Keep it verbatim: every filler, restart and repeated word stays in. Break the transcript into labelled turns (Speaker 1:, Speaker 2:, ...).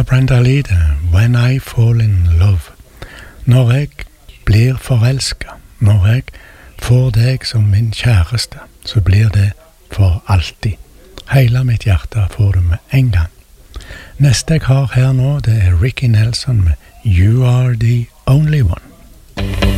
Speaker 1: Brenda Lee, det, When I Fall in Love. Når jeg blir forelsket, når jeg får deg som min kjæreste, så blir det for alltid. Hele mitt hjerte får du med en gang. Neste jeg har her nå, det er Ricky Nelson med You Are The Only One.